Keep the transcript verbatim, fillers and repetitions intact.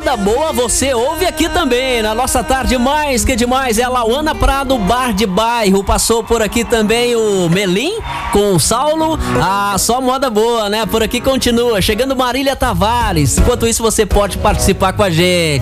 moda boa você ouve aqui também, na nossa tarde mais que demais. É a Lauana Prado, Bar de Bairro. Passou por aqui também o Melim com o Saulo. Ah, só moda boa, né? Por aqui continua. Chegando Marília Tavares. Enquanto isso, você pode participar com a gente.